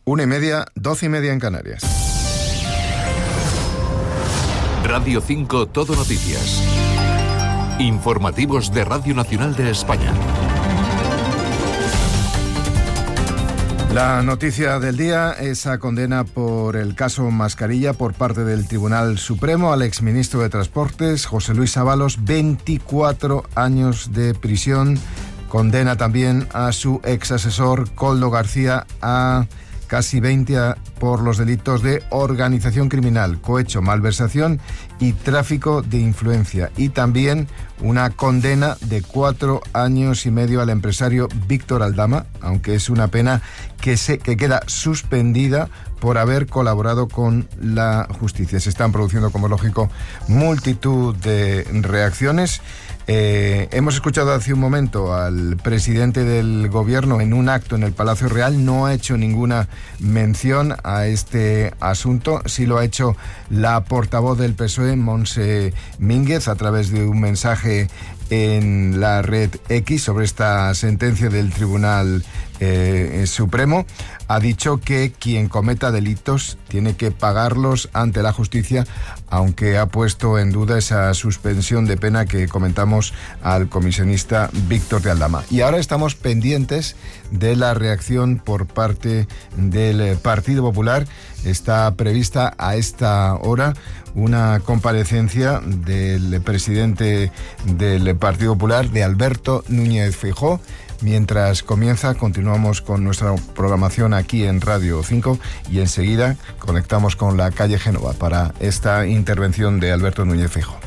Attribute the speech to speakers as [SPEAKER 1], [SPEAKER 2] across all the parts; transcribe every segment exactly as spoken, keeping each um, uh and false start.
[SPEAKER 1] Una y media, doce y media en Canarias.
[SPEAKER 2] Radio cinco Todo Noticias. Informativos de Radio Nacional de España.
[SPEAKER 1] La noticia del día, esa condena por el caso Mascarilla por parte del Tribunal Supremo al exministro de Transportes, José Luis Ábalos, veinticuatro años de prisión. Condena también a su exasesor, Koldo García, a casi veinte por los delitos de organización criminal, cohecho, malversación y tráfico de influencia. Y también una condena de cuatro años y medio al empresario Víctor Aldama, aunque es una pena que, se, que queda suspendida por haber colaborado con la justicia. Se están produciendo, como es lógico, multitud de reacciones. Eh, hemos escuchado hace un momento al presidente del gobierno en un acto en el Palacio Real. No ha hecho ninguna mención a este asunto. Sí lo ha hecho la portavoz del P S O E, Montse Mínguez, a través de un mensaje en la red X sobre esta sentencia del Tribunal eh, Supremo. Ha dicho que quien cometa delitos tiene que pagarlos ante la justicia, aunque ha puesto en duda esa suspensión de pena que comentamos al comisionista Víctor de Aldama. Y ahora estamos pendientes de la reacción por parte del Partido Popular. Está prevista a esta hora una comparecencia del presidente del Partido Popular, de Alberto Núñez Feijóo. Mientras comienza, continuamos con nuestra programación aquí en Radio cinco y enseguida conectamos con la calle Génova para esta intervención de Alberto Núñez Feijóo.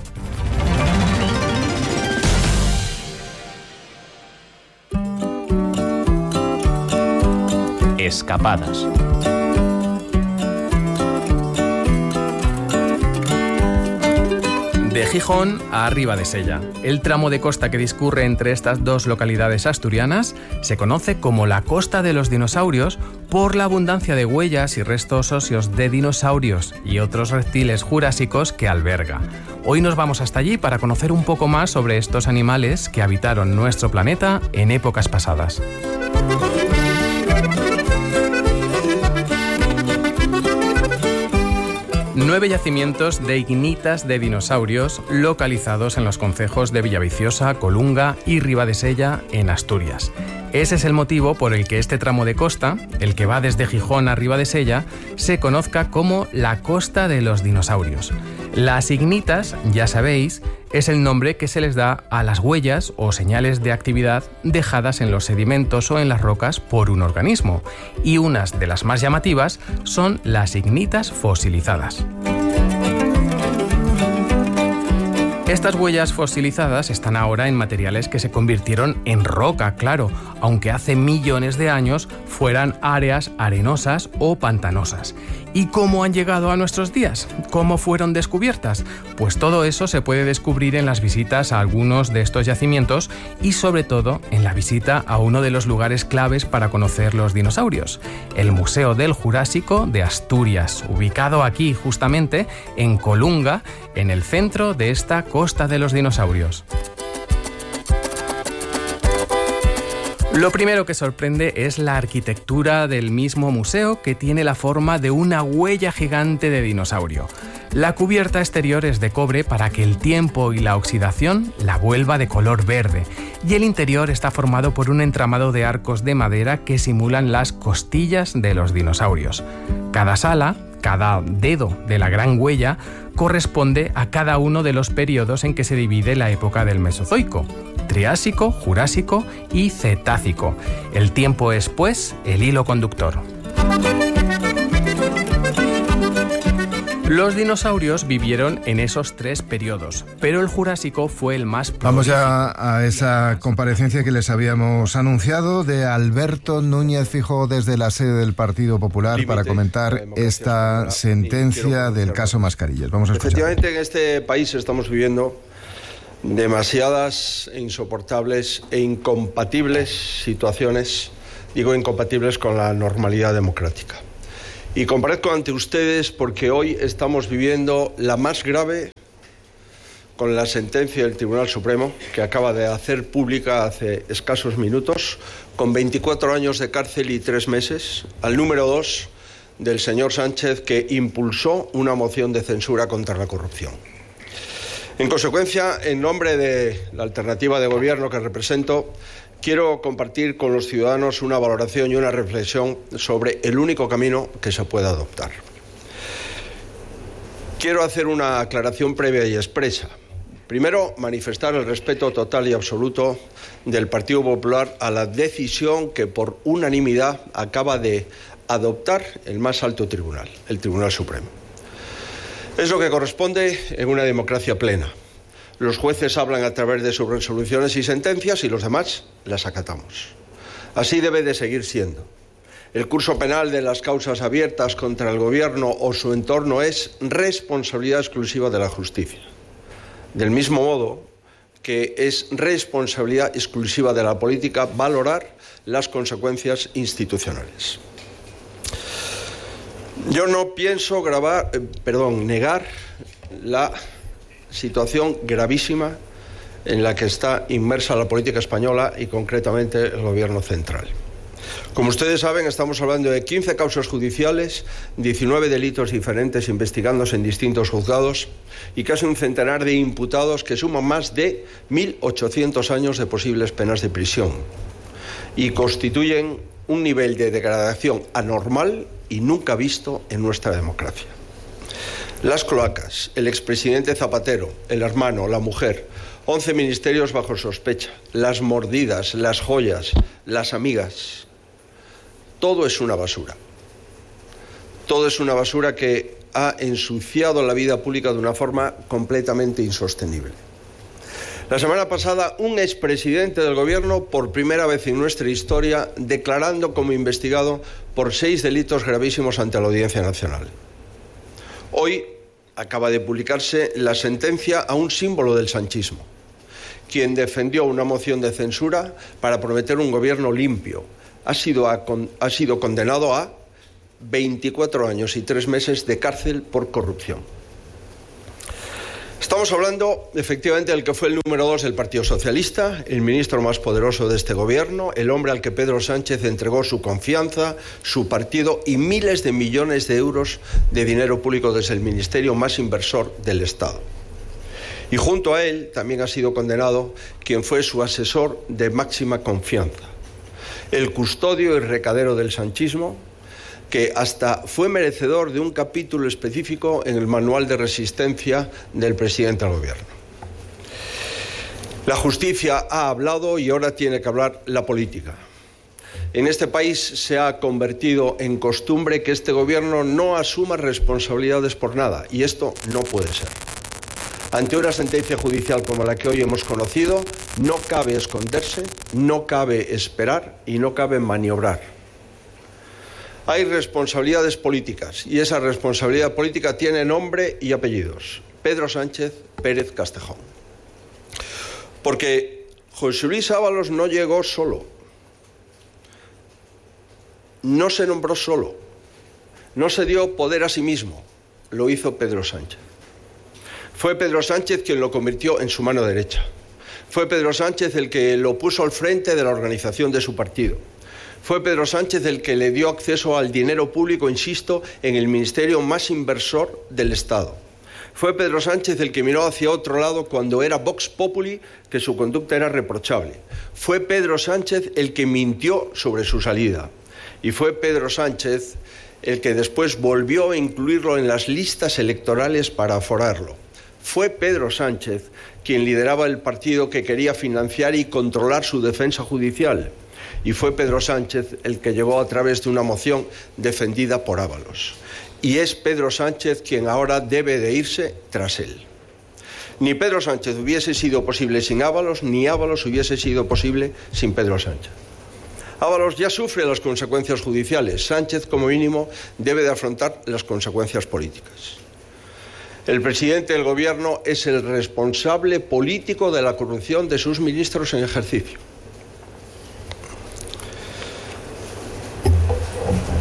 [SPEAKER 3] Escapadas. De Gijón a Ribadesella, el tramo de costa que discurre entre estas dos localidades asturianas se conoce como la Costa de los Dinosaurios por la abundancia de huellas y restos óseos de dinosaurios y otros reptiles jurásicos que alberga. Hoy nos vamos hasta allí para conocer un poco más sobre estos animales que habitaron nuestro planeta en épocas pasadas. Nueve yacimientos de ignitas de dinosaurios localizados en los concejos de Villaviciosa, Colunga y Ribadesella, en Asturias. Ese es el motivo por el que este tramo de costa, el que va desde Gijón a Ribadesella, se conozca como la Costa de los Dinosaurios. Las ignitas, ya sabéis, es el nombre que se les da a las huellas o señales de actividad dejadas en los sedimentos o en las rocas por un organismo, y unas de las más llamativas son las ignitas fosilizadas. Estas huellas fosilizadas están ahora en materiales que se convirtieron en roca, claro, aunque hace millones de años fueran áreas arenosas o pantanosas. ¿Y cómo han llegado a nuestros días? ¿Cómo fueron descubiertas? Pues todo eso se puede descubrir en las visitas a algunos de estos yacimientos y sobre todo en la visita a uno de los lugares claves para conocer los dinosaurios, el Museo del Jurásico de Asturias, ubicado aquí justamente en Colunga, en el centro de esta Costa de los Dinosaurios. Lo primero que sorprende es la arquitectura del mismo museo, que tiene la forma de una huella gigante de dinosaurio. La cubierta exterior es de cobre para que el tiempo y la oxidación la vuelva de color verde, y el interior está formado por un entramado de arcos de madera que simulan las costillas de los dinosaurios. Cada sala, cada dedo de la gran huella, corresponde a cada uno de los periodos en que se divide la época del Mesozoico: Triásico, Jurásico y Cetácico. El tiempo es, pues, el hilo conductor. Los dinosaurios vivieron en esos tres periodos, pero el Jurásico fue el más prolífico.
[SPEAKER 1] Vamos ya a esa comparecencia que les habíamos anunciado de Alberto Núñez Feijóo desde la sede del Partido Popular para comentar esta sentencia del caso Mascarillas. Vamos a escuchar.
[SPEAKER 4] Efectivamente, en este país estamos viviendo demasiadas e insoportables e incompatibles situaciones, digo incompatibles con la normalidad democrática. Y comparezco ante ustedes porque hoy estamos viviendo la más grave, con la sentencia del Tribunal Supremo, que acaba de hacer pública hace escasos minutos, con veinticuatro años de cárcel y tres meses, al número dos del señor Sánchez, que impulsó una moción de censura contra la corrupción. En consecuencia, en nombre de la alternativa de gobierno que represento, quiero compartir con los ciudadanos una valoración y una reflexión sobre el único camino que se puede adoptar. Quiero hacer una aclaración previa y expresa. Primero, manifestar el respeto total y absoluto del Partido Popular a la decisión que por unanimidad acaba de adoptar el más alto tribunal, el Tribunal Supremo. Es lo que corresponde en una democracia plena. Los jueces hablan a través de sus resoluciones y sentencias y los demás las acatamos. Así debe de seguir siendo. El curso penal de las causas abiertas contra el Gobierno o su entorno es responsabilidad exclusiva de la justicia. Del mismo modo que es responsabilidad exclusiva de la política valorar las consecuencias institucionales. Yo no pienso grabar, eh, perdón, negar la situación gravísima en la que está inmersa la política española y concretamente el Gobierno central. Como ustedes saben, estamos hablando de quince causas judiciales, diecinueve delitos diferentes investigándose en distintos juzgados y casi un centenar de imputados que suman más de mil ochocientos años de posibles penas de prisión y constituyen un nivel de degradación anormal y nunca visto en nuestra democracia. Las cloacas, el expresidente Zapatero, el hermano, la mujer, once ministerios bajo sospecha, las mordidas, las joyas, las amigas. Todo es una basura. Todo es una basura que ha ensuciado la vida pública de una forma completamente insostenible. La semana pasada, un expresidente del Gobierno, por primera vez en nuestra historia, declarando como investigado por seis delitos gravísimos ante la Audiencia Nacional. Hoy acaba de publicarse la sentencia a un símbolo del sanchismo, quien defendió una moción de censura para prometer un gobierno limpio. Ha sido, a, ha sido condenado a veinticuatro años y tres meses de cárcel por corrupción. Estamos hablando, efectivamente, del que fue el número dos del Partido Socialista, el ministro más poderoso de este gobierno, el hombre al que Pedro Sánchez entregó su confianza, su partido y miles de millones de euros de dinero público desde el ministerio más inversor del Estado. Y junto a él también ha sido condenado quien fue su asesor de máxima confianza, el custodio y recadero del sanchismo, que hasta fue merecedor de un capítulo específico en el manual de resistencia del presidente al gobierno. La justicia ha hablado y ahora tiene que hablar la política. En este país se ha convertido en costumbre que este gobierno no asuma responsabilidades por nada, y esto no puede ser. Ante una sentencia judicial como la que hoy hemos conocido, no cabe esconderse, no cabe esperar y no cabe maniobrar. Hay responsabilidades políticas y esa responsabilidad política tiene nombre y apellidos. Pedro Sánchez Pérez Castejón. Porque José Luis Ábalos no llegó solo, no se nombró solo, no se dio poder a sí mismo, lo hizo Pedro Sánchez. Fue Pedro Sánchez quien lo convirtió en su mano derecha. Fue Pedro Sánchez el que lo puso al frente de la organización de su partido. Fue Pedro Sánchez el que le dio acceso al dinero público, insisto, en el ministerio más inversor del Estado. Fue Pedro Sánchez el que miró hacia otro lado cuando era Vox Populi, que su conducta era reprochable. Fue Pedro Sánchez el que mintió sobre su salida. Y fue Pedro Sánchez el que después volvió a incluirlo en las listas electorales para aforarlo. Fue Pedro Sánchez quien lideraba el partido que quería financiar y controlar su defensa judicial. Y fue Pedro Sánchez el que llegó a través de una moción defendida por Ábalos. Y es Pedro Sánchez quien ahora debe de irse tras él. Ni Pedro Sánchez hubiese sido posible sin Ábalos, ni Ábalos hubiese sido posible sin Pedro Sánchez. Ábalos ya sufre las consecuencias judiciales. Sánchez, como mínimo, debe de afrontar las consecuencias políticas. El presidente del Gobierno es el responsable político de la corrupción de sus ministros en ejercicio.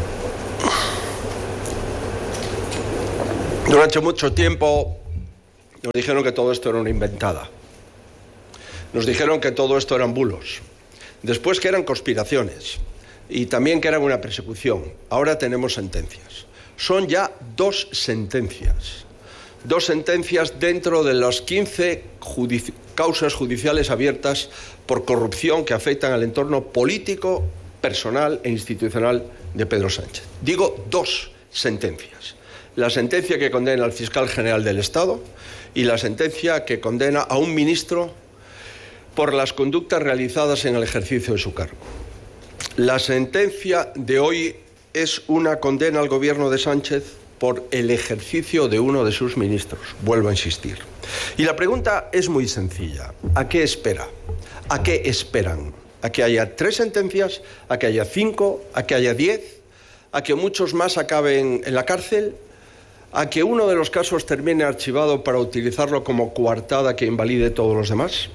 [SPEAKER 4] Durante mucho tiempo Nos dijeron que todo esto era una inventada. Nos dijeron que todo esto eran bulos. Después que eran conspiraciones. Y también que eran una persecución. Ahora tenemos sentencias. Son ya dos sentencias. Dos sentencias dentro de las quince judici- causas judiciales abiertas por corrupción que afectan al entorno político, personal e institucional de Pedro Sánchez. Digo dos sentencias. La sentencia que condena al fiscal general del Estado y la sentencia que condena a un ministro por las conductas realizadas en el ejercicio de su cargo. La sentencia de hoy es una condena al gobierno de Sánchez por el ejercicio de uno de sus ministros. Vuelvo a insistir. Y la pregunta es muy sencilla. ¿A qué espera? ¿A qué esperan? ¿A que haya tres sentencias? ¿A que haya cinco? ¿A que haya diez? ¿A que muchos más acaben en la cárcel? ¿A que uno de los casos termine archivado para utilizarlo como coartada que invalide todos los demás?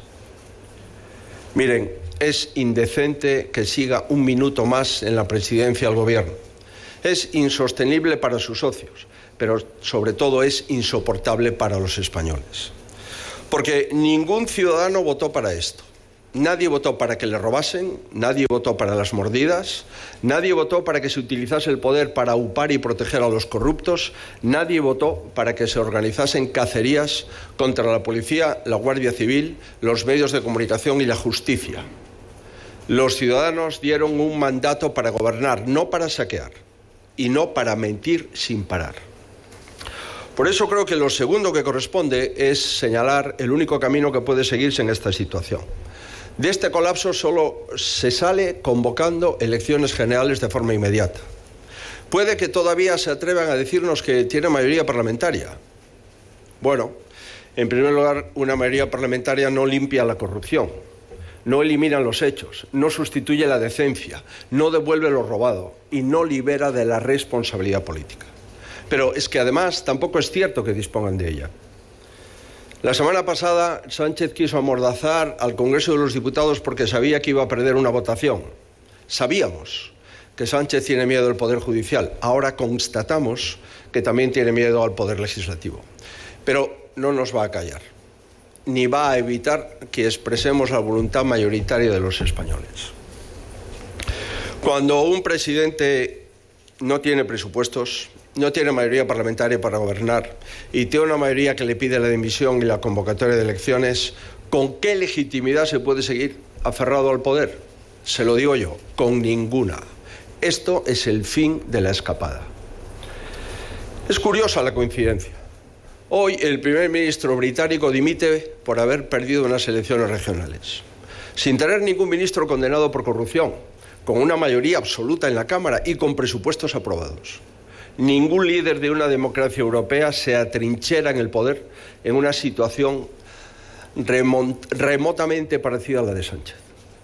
[SPEAKER 4] Miren, es indecente que siga un minuto más en la presidencia del gobierno. Es insostenible para sus socios, pero sobre todo es insoportable para los españoles. Porque ningún ciudadano votó para esto. Nadie votó para que le robasen, nadie votó para las mordidas, nadie votó para que se utilizase el poder para aupar y proteger a los corruptos, nadie votó para que se organizasen cacerías contra la policía, la Guardia Civil, los medios de comunicación y la justicia. Los ciudadanos dieron un mandato para gobernar, no para saquear y no para mentir sin parar. Por eso creo que lo segundo que corresponde es señalar el único camino que puede seguirse en esta situación. De este colapso solo se sale convocando elecciones generales de forma inmediata. Puede que todavía se atrevan a decirnos que tiene mayoría parlamentaria. Bueno, en primer lugar, una mayoría parlamentaria no limpia la corrupción, no elimina los hechos, no sustituye la decencia, no devuelve lo robado y no libera de la responsabilidad política. Pero es que además tampoco es cierto que dispongan de ella. La semana pasada Sánchez quiso amordazar al Congreso de los Diputados porque sabía que iba a perder una votación. Sabíamos que Sánchez tiene miedo al Poder Judicial. Ahora constatamos que también tiene miedo al Poder Legislativo. Pero no nos va a callar, ni va a evitar que expresemos la voluntad mayoritaria de los españoles. Cuando un presidente no tiene presupuestos, no tiene mayoría parlamentaria para gobernar y tiene una mayoría que le pide la dimisión y la convocatoria de elecciones, ¿con qué legitimidad se puede seguir aferrado al poder? Se lo digo yo, con ninguna. Esto es el fin de la escapada. Es curiosa la coincidencia. Hoy el primer ministro británico dimite por haber perdido unas elecciones regionales, sin tener ningún ministro condenado por corrupción, con una mayoría absoluta en la Cámara y con presupuestos aprobados. Ningún líder de una democracia europea se atrinchera en el poder en una situación remotamente parecida a la de Sánchez.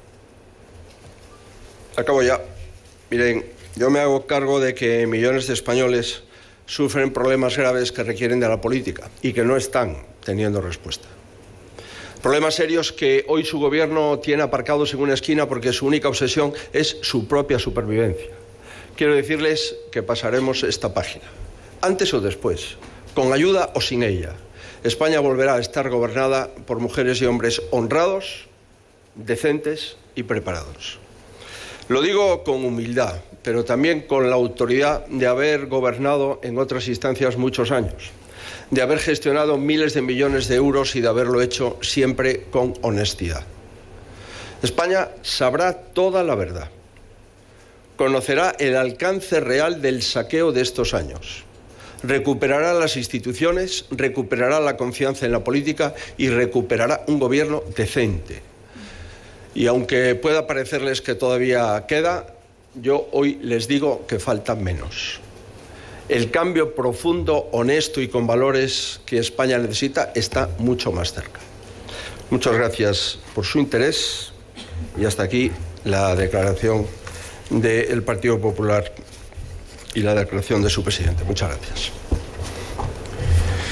[SPEAKER 4] Acabo ya. Miren, yo me hago cargo de que millones de españoles sufren problemas graves que requieren de la política y que no están teniendo respuesta. Problemas serios que hoy su gobierno tiene aparcados en una esquina porque su única obsesión es su propia supervivencia. Quiero decirles que pasaremos esta página, antes o después, con ayuda o sin ella. España volverá a estar gobernada por mujeres y hombres honrados, decentes y preparados. Lo digo con humildad, pero también con la autoridad de haber gobernado en otras instancias muchos años, de haber gestionado miles de millones de euros y de haberlo hecho siempre con honestidad. España sabrá toda la verdad. Conocerá el alcance real del saqueo de estos años. Recuperará las instituciones, recuperará la confianza en la política y recuperará un gobierno decente. Y aunque pueda parecerles que todavía queda, yo hoy les digo que falta menos. El cambio profundo, honesto y con valores que España necesita está mucho más cerca. Muchas gracias por su interés y hasta aquí la declaración del Partido Popular y la declaración de su presidente. Muchas gracias.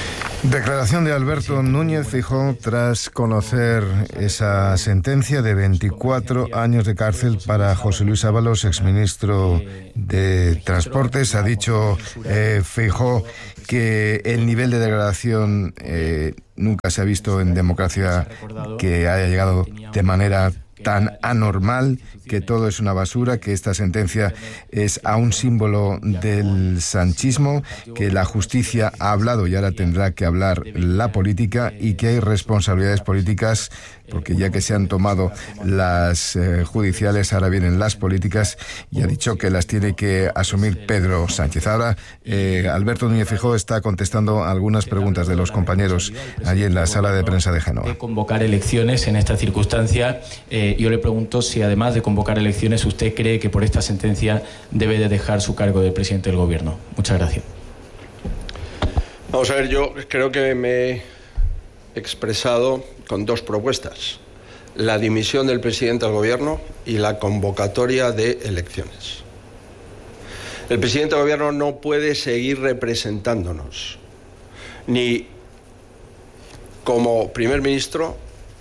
[SPEAKER 1] Declaración de Alberto Núñez Feijóo tras conocer esa sentencia de veinticuatro años de cárcel para José Luis Ábalos, exministro de Transportes. Ha dicho eh, Feijóo que el nivel de degradación eh, nunca se ha visto en democracia, que haya llegado de manera tan anormal, que todo es una basura, que esta sentencia es a un símbolo del sanchismo, que la justicia ha hablado y ahora tendrá que hablar la política, y que hay responsabilidades políticas, porque ya que se han tomado las eh, judiciales, ahora vienen las políticas, y ha dicho que las tiene que asumir Pedro Sánchez. Ahora eh, Alberto Núñez Feijóo está contestando algunas preguntas de los compañeros allí en la sala de prensa de Génova.
[SPEAKER 5] De convocar elecciones en esta circunstancia, eh, yo le pregunto si además de convocar elecciones usted cree que por esta sentencia debe de dejar su cargo de presidente del gobierno. Muchas gracias.
[SPEAKER 4] Vamos a ver, yo creo que me he expresado con dos propuestas: la dimisión del presidente del gobierno y la convocatoria de elecciones. El presidente del gobierno no puede seguir representándonos, ni como primer ministro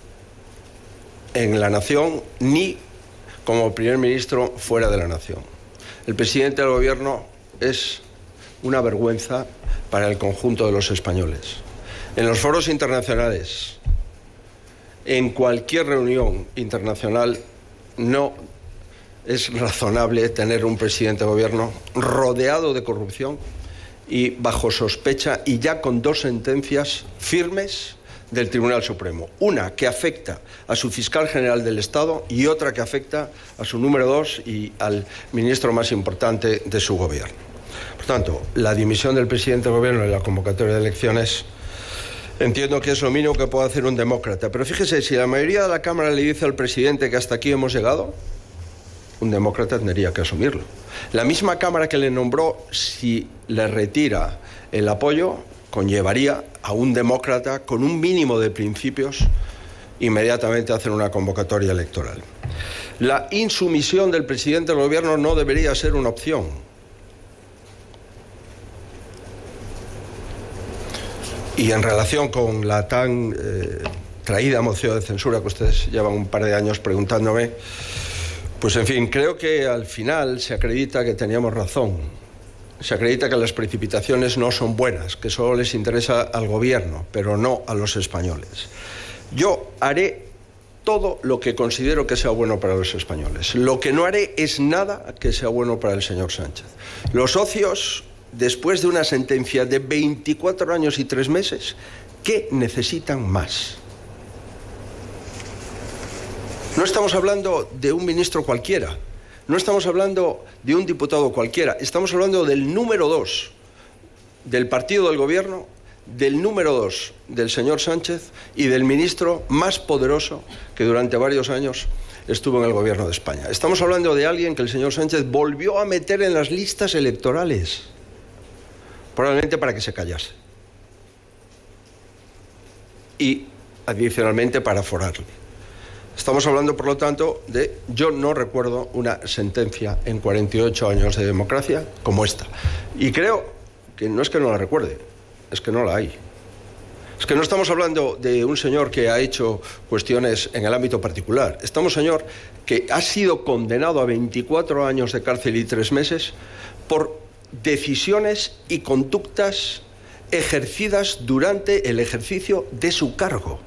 [SPEAKER 4] en la nación, ni como primer ministro fuera de la nación. El presidente del gobierno es una vergüenza para el conjunto de los españoles. En los foros internacionales, en cualquier reunión internacional, no es razonable tener un presidente de gobierno rodeado de corrupción y bajo sospecha, y ya con dos sentencias firmes del Tribunal Supremo. Una que afecta a su fiscal general del Estado y otra que afecta a su número dos y al ministro más importante de su gobierno. Por tanto, la dimisión del presidente del gobierno y la convocatoria de elecciones entiendo que es lo mínimo que puede hacer un demócrata. Pero fíjese, si la mayoría de la Cámara le dice al presidente que hasta aquí hemos llegado, un demócrata tendría que asumirlo. La misma Cámara que le nombró, si le retira el apoyo, conllevaría a un demócrata con un mínimo de principios inmediatamente hacer una convocatoria electoral. La insumisión del presidente del gobierno no debería ser una opción. Y en relación con la tan eh, traída moción de censura que ustedes llevan un par de años preguntándome, pues en fin, creo que al final se acredita que teníamos razón. Se acredita que las precipitaciones no son buenas, que solo les interesa al gobierno, pero no a los españoles. Yo haré todo lo que considero que sea bueno para los españoles. Lo que no haré es nada que sea bueno para el señor Sánchez. Los socios, después de una sentencia de veinticuatro años y tres meses, ¿qué necesitan más? No estamos hablando de un ministro cualquiera. No estamos hablando de un diputado cualquiera, estamos hablando del número dos del partido del gobierno, del número dos del señor Sánchez y del ministro más poderoso que durante varios años estuvo en el gobierno de España. Estamos hablando de alguien que el señor Sánchez volvió a meter en las listas electorales, probablemente para que se callase. Y adicionalmente para aforarle. Estamos hablando, por lo tanto, de... Yo no recuerdo una sentencia en cuarenta y ocho años de democracia como esta. Y creo que no es que no la recuerde, es que no la hay. Es que no estamos hablando de un señor que ha hecho cuestiones en el ámbito particular. Estamos, señor, que ha sido condenado a veinticuatro años de cárcel y tres meses por decisiones y conductas ejercidas durante el ejercicio de su cargo.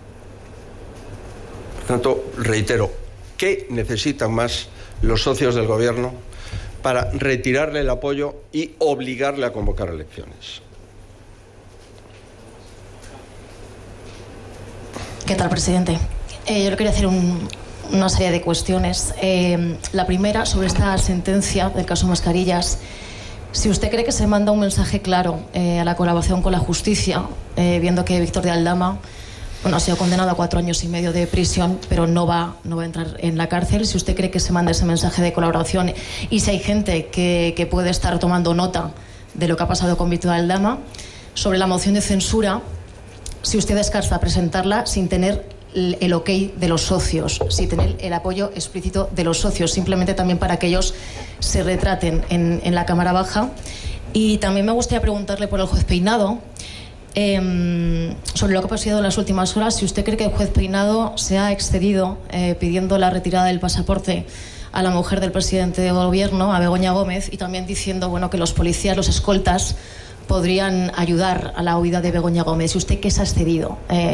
[SPEAKER 4] Por tanto, reitero, ¿qué necesitan más los socios del gobierno para retirarle el apoyo y obligarle a convocar elecciones?
[SPEAKER 6] ¿Qué tal, presidente? Eh, yo le quería hacer un, una serie de cuestiones. Eh, la primera, sobre esta sentencia del caso Mascarillas. Si usted cree que se manda un mensaje claro eh, a la colaboración con la justicia, eh, viendo que Víctor de Aldama, bueno, ha sido condenado a cuatro años y medio de prisión, pero no va, no va a entrar en la cárcel. Si usted cree que se manda ese mensaje de colaboración y si hay gente que, que puede estar tomando nota de lo que ha pasado con Víctor de Aldama. Sobre la moción de censura, si usted descarta presentarla sin tener el, el ok de los socios, sin tener el apoyo explícito de los socios, simplemente también para que ellos se retraten en, en la Cámara Baja. Y también me gustaría preguntarle por el juez Peinado. Eh, sobre lo que ha pasado en las últimas horas, si usted cree que el juez Peinado se ha excedido eh, pidiendo la retirada del pasaporte a la mujer del presidente del gobierno, a Begoña Gómez, y también diciendo bueno, que los policías, los escoltas, podrían ayudar a la huida de Begoña Gómez. ¿Y usted qué se ha excedido? Eh,